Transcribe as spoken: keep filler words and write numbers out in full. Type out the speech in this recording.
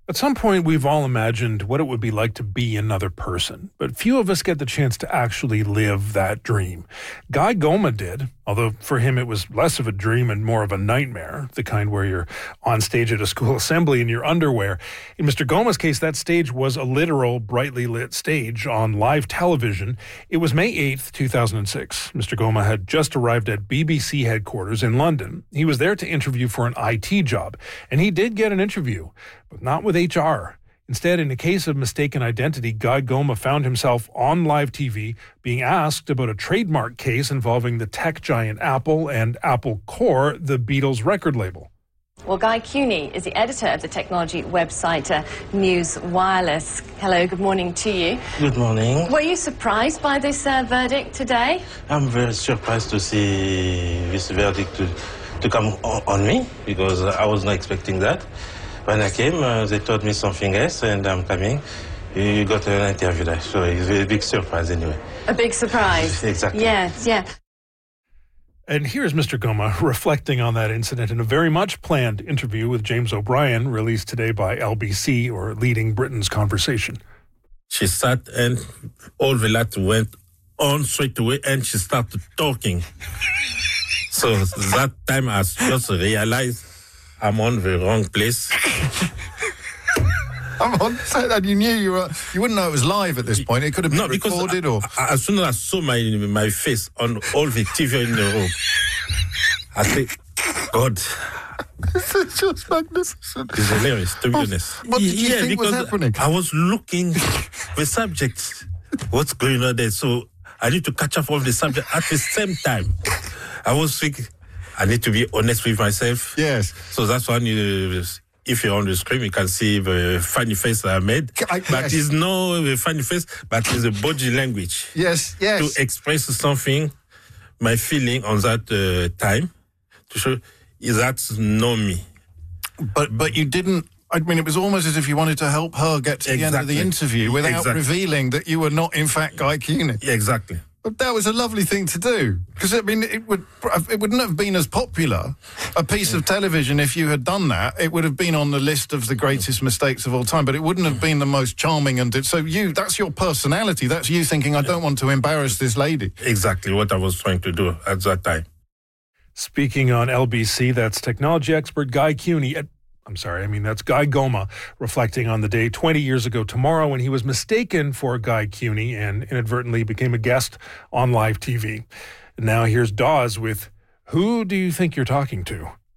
At some point, we've all imagined what it would be like to be another person, but few of us get the chance to actually live that dream. Guy Goma did, although for him it was less of a dream and more of a nightmare, the kind where you're on stage at a school assembly in your underwear. In Mister Goma's case, that stage was a literal, brightly lit stage on live television. It was May eighth, two thousand six. Mister Goma had just arrived at B B C headquarters in London. He was there to interview for an I T job, and he did get an interview, but not with H R. Instead, in a case of mistaken identity, Guy Goma found himself on live T V being asked about a trademark case involving the tech giant Apple and Apple Core, the Beatles record label. Well, Guy Cuny is the editor of the technology website uh, News Wireless. Hello, good morning to you. Good morning. Were you surprised by this uh, verdict today? I'm very surprised to see this verdict to, to come on, on me, because I was not expecting that. When I came, uh, they told me something else, and I'm coming. You got an interview there, so it's a big surprise anyway. A big surprise. Exactly. Yes, yeah. And here's Mister Goma reflecting on that incident in a very much planned interview with James O'Brien, released today by L B C, or Leading Britain's Conversation. She sat and all the light went on straight away, and she started talking. So that time I just realized I'm on the wrong place. I'm on set, and you knew you were. You wouldn't know it was live at this point. It could have been no, because recorded, I, or I, as soon as I saw my my face on all the T V in the room, I said, "God, this is just magnificent." It's hilarious, to be honest. What did you yeah, think was because happening? I was looking the subject, what's going on there. So I need to catch up on the subject at the same time. I was thinking, I need to be honest with myself. Yes. So that's why you, if you're on the screen, you can see the funny face that I made. I, but yes. it's not a funny face, but it's a body language. Yes, yes. To express something, my feeling on that uh, time, to show is that's not me. But but you didn't. I mean, it was almost as if you wanted to help her get to the end of the Exactly. interview without Exactly. revealing that you were not, in fact, Guy Cuny. Yeah, exactly. But that was a lovely thing to do, because I mean, it would it wouldn't have been as popular a piece of television if you had done that. It would have been on the list of the greatest mistakes of all time, but it wouldn't have been the most charming. And so you, that's your personality. That's you thinking, I don't want to embarrass this lady. Exactly what I was trying to do at that time. Speaking on L B C, that's technology expert Guy Cuny. At, I'm sorry, I mean, that's Guy Goma reflecting on the day twenty years ago tomorrow when he was mistaken for Guy Cuny and inadvertently became a guest on live T V. And now here's Dawes with Who Do You Think You're Talking To?